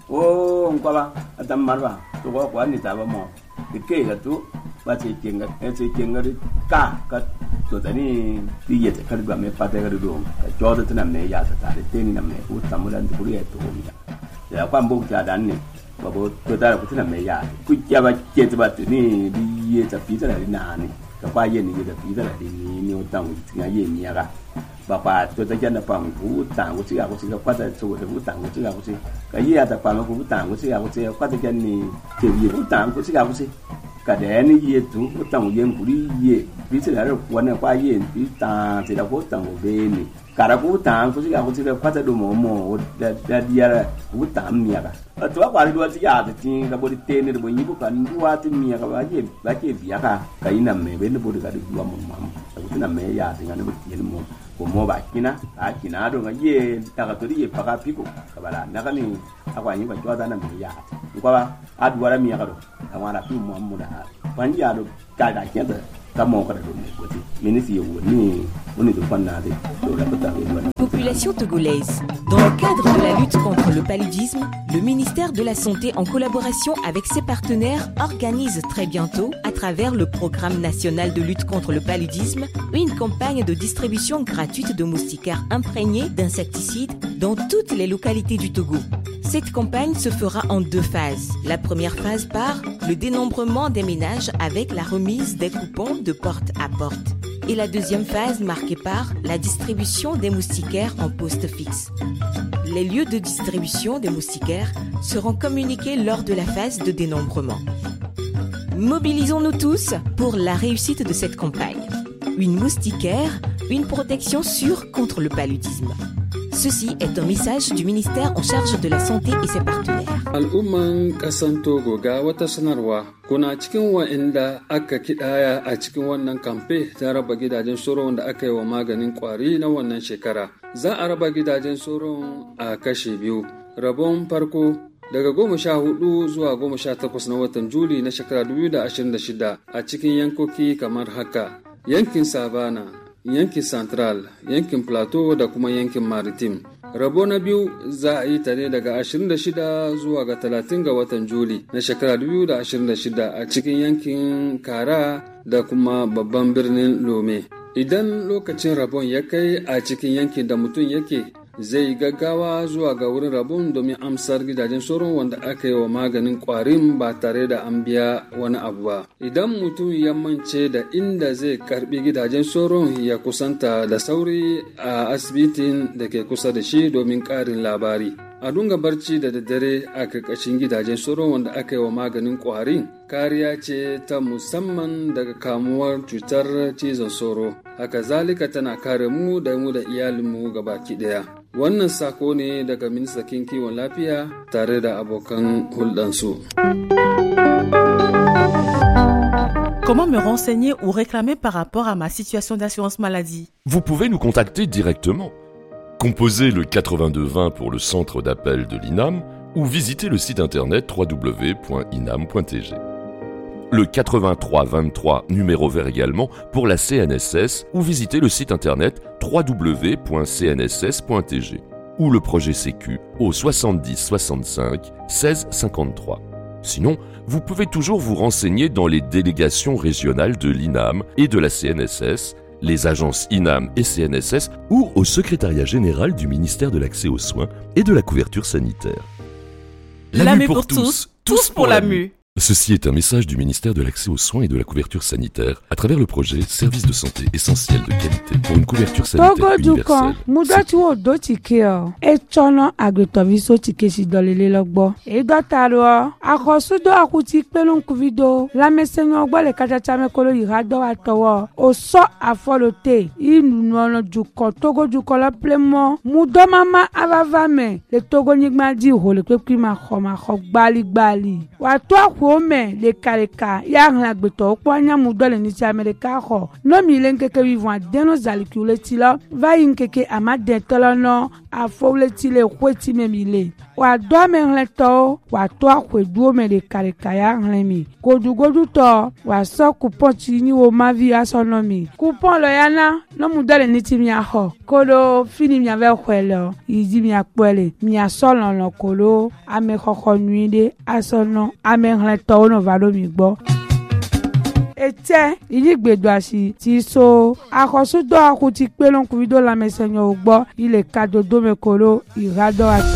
o ngwa adam marwa to ko ni ta ba mo ke ga to ba ce kenga ka to tani tiye ta karba me pata ga do ka joda tana me ya ta tare teni na me u tamulan du ya to mi ya kwa mbo ta dan ne ba bo to ta ku tana me ya ku ya ba ke ta ba ni bi ye ta pi ta na ni ka kwa ye ni ye ta pi ta ni o tang ti ya ye ni ya ga ba pa to ta jana pa ku tang ku ti ga ku ti ka kwa ta so de ku tang ku ti ga ku ti ka ye ta pa ku tang ku ti ga ku ti kwa ta jan ni ke ye ku tang ku ti ga ku ti ka de ni ye tu ku tang ye ku ri ye bi ti la ro kwa na kwa ye bi ta ti da ku tang ku be ni ka ra ku tang ku ti ga ku ti ka kwa ta do mo da dia ku tang mi ya ga to kwa ri do ti ya ti ka bo ti te ni bo ni ku ka ni wa ti mi ya ka ba ke bi ya ka ina me be ni bo ka di wa mo ku ti na me ya ti ga ni bo ti ni mo como ba kina do ngaye taka tori ye paka piko kabala nakani akwa nyimba jwada na miya kwa adwara miya kado amara pi mu amuda panji ado kada kenda kamo kada do ne koti minisi yo ni do panna de do la pata Population togolaise. Dans le cadre de la lutte contre le paludisme, le ministère de la Santé, en collaboration avec ses partenaires, organise très bientôt, à travers le Programme national de lutte contre le paludisme, une campagne de distribution gratuite de moustiquaires imprégnés d'insecticides dans toutes les localités du Togo. Cette campagne se fera en 2 phases. La première phase par le dénombrement des ménages avec la remise des coupons de porte à porte. Et la deuxième phase marquée par la distribution des moustiquaires en poste fixe. Les lieux de distribution des moustiquaires seront communiqués lors de la phase de dénombrement. Mobilisons-nous tous pour la réussite de cette campagne. Une moustiquaire, une protection sûre contre le paludisme. Ceci est un message du ministère en charge de la santé et ses partenaires. Al'umman kasan Togo ga wata sanarwa kuna cikin wa'inda aka kidaya a cikin wannan kamfe ta raba gidajen soron da aka yi wa maganin kwari na wannan shekara. Za a raba gidajen soron a kashe biyu. Rabon farko daga 14 zuwa 18 na watan Juli na shekara 2026 a cikin yankoki kamar haka: yankin Savana, yankin Central, yankin Plateau da kuma yankin Maritime. Rabo na biyu za a yi ta ne daga 26 zuwa ga 30 ga watan Juli na shekara 2026 a cikin yankin Kara da kuma babban birnin Lome. Idan lokacin rabon ya kai a cikin yankin da mutum yake, zai gaggawa zuwa ga wurin rabon domin amsar gidajen sauron wanda aka yi wa maganin kwarin ba tare da an biya wani abu ba. Idan mutum ya mance da inda zai karbi gidajen sauron, ya kusanta da sauri a asibitin da ke kusa da shi domin karin labari. A dunga barci da daddare a karkashin gidajen sauron wanda aka yi wa maganin kwarin kariya ce ta musamman daga kamuwar cutar cizon sauro. Haka zalika tana kare mu da iyalinmu gabaki daya. Wannan sako ne daga ministan kiwon lafiya tare da abokan hulɗansu. Comment me renseigner ou réclamer par rapport à ma situation d'assurance maladie? Vous pouvez nous contacter directement. Composez le 8220 pour le centre d'appel de l'INAM ou visitez le site internet www.inam.tg. Le 8323 numéro vert également pour la CNSS ou visitez le site internet www.cnss.tg ou le projet Sécu au 70 65 16 53. Sinon, vous pouvez toujours vous renseigner dans les délégations régionales de l'INAM et de la CNSS, les agences INAM et CNSS ou au secrétariat général du ministère de l'accès aux soins et de la couverture sanitaire. La mue pour tous, tous pour la mue. Ceci est un message du ministère de l'accès aux soins et de la couverture sanitaire à travers le projet Service de santé essentiel de qualité pour une couverture sanitaire universelle. Mudatu do tikeo e chono agretoviso tikeshi dolele logbo e dotaro akosudo akuti pelon kuvido la mesenyo gbo le kachacha mekolo irado atowo o so afolote inu no juko togo juko la plemo mudo mama avavame le togo nigma di ho le pe ma khoma kho gbali wa to duome le kareka ya hla gbeto kwanya mudole ni Amerika ho no mi lenkeke vivant deno zalikule tilo va yinkeke amade tolono afole tile kweti memile wa do me hleto wa to akwe duome le kareka ya hlemi godu to wa so coupon chini wo mavi asonomi coupon lo yana no mudole ni timia ho kodo fini mi ave kwelo yidi mi akpele mi asolon lo kolo ame koko nuide asono ame hleto no valo mi gbo ete iligbedo asi ti so akosudo akuti pelon kuvido la mesenyo ogbo ile kadodo mekolo irado